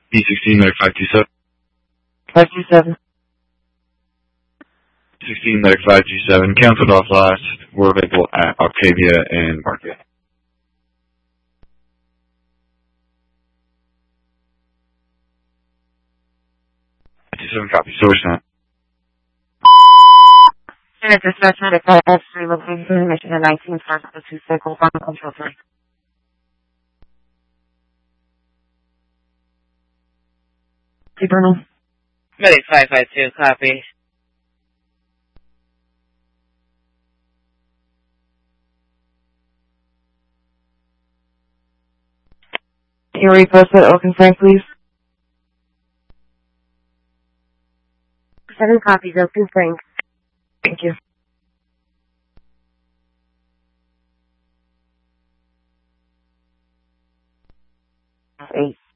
B16 Medic 527. 527. 16 Medic 527. Canceled off last. We're available at Octavia and Market. 57 copy. So it's not. Unit dispatch medic S3 location, Michigan 19, start with 2 cycle, final control 3. Colonel. Medic 552, copy. Your request at Oaken Frank, please. 7 copies, Oaken Frank. Thank you. Eight.